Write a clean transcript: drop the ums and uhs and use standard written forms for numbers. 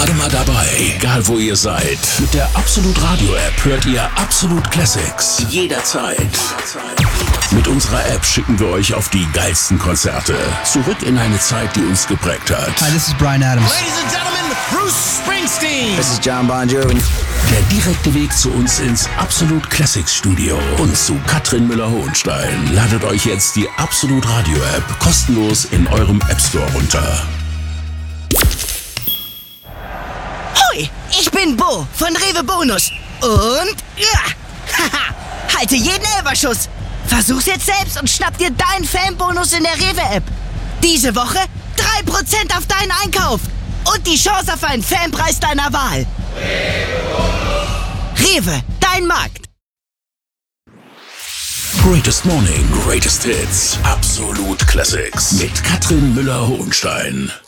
gerade mal dabei. Egal wo ihr seid. Mit der Absolut Radio App hört ihr Absolut Classics. Jederzeit. Mit unserer App schicken wir euch auf die geilsten Konzerte. Zurück in eine Zeit, die uns geprägt hat. Hi, this is Bryan Adams. Ladies and gentlemen, Bruce Springsteen. This is John Bon Jovi. Der direkte Weg zu uns ins Absolut Classics Studio und zu Katrin Müller-Hohenstein. Ladet euch jetzt die Absolut Radio App kostenlos in eurem App Store runter. Hoi, ich bin Bo von Rewe Bonus. Und halte jeden Elberschuss. Versuch's jetzt selbst und schnapp dir deinen Fanbonus in der Rewe-App. Diese Woche 3% auf deinen Einkauf. Und die Chance auf einen Fanpreis deiner Wahl. Rewe, dein Markt. Greatest Morning, Greatest Hits. Absolut Classics. Mit Katrin Müller-Hohenstein.